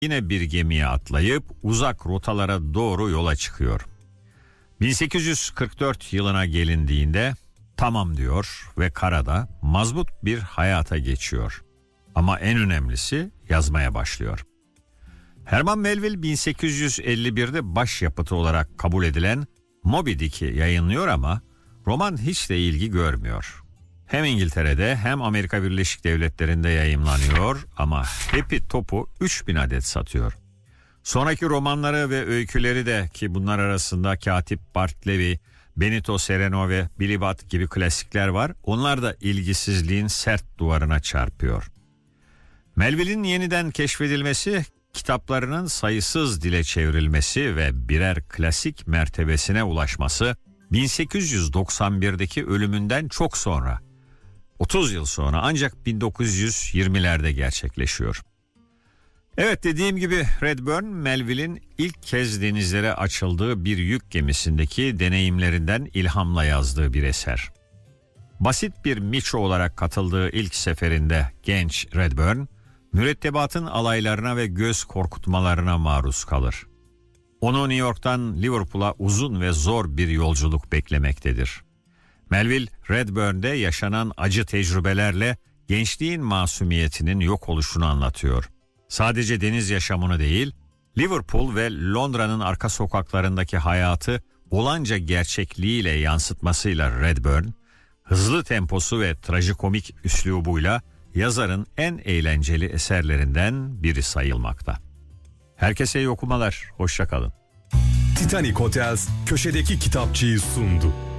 yine bir gemiye atlayıp uzak rotalara doğru yola çıkıyor. 1844 yılına gelindiğinde tamam diyor ve karada mazbut bir hayata geçiyor. Ama en önemlisi yazmaya başlıyor. Herman Melville 1851'de başyapıtı olarak kabul edilen Moby Dick'i yayınlıyor ama roman hiç de ilgi görmüyor. Hem İngiltere'de hem Amerika Birleşik Devletleri'nde yayımlanıyor ama Happy Top'u 3000 adet satıyor. Sonraki romanları ve öyküleri de, ki bunlar arasında Katip Bart Levy, Benito Sereno ve Billy Budd gibi klasikler var, onlar da ilgisizliğin sert duvarına çarpıyor. Melville'in yeniden keşfedilmesi, kitaplarının sayısız dile çevrilmesi ve birer klasik mertebesine ulaşması 1891'deki ölümünden çok sonra, 30 yıl sonra, ancak 1920'lerde gerçekleşiyor. Evet, dediğim gibi Redburn, Melville'in ilk kez denizlere açıldığı bir yük gemisindeki deneyimlerinden ilhamla yazdığı bir eser. Basit bir miço olarak katıldığı ilk seferinde genç Redburn, mürettebatın alaylarına ve göz korkutmalarına maruz kalır. Onu New York'tan Liverpool'a uzun ve zor bir yolculuk beklemektedir. Melville, Redburn'de yaşanan acı tecrübelerle gençliğin masumiyetinin yok oluşunu anlatıyor. Sadece deniz yaşamını değil, Liverpool ve Londra'nın arka sokaklarındaki hayatı olanca gerçekliğiyle yansıtmasıyla Redburn, hızlı temposu ve trajikomik üslubuyla yazarın en eğlenceli eserlerinden biri sayılmakta. Herkese iyi okumalar, hoşça kalın. Titanic Hotels köşedeki kitapçıyı sundu.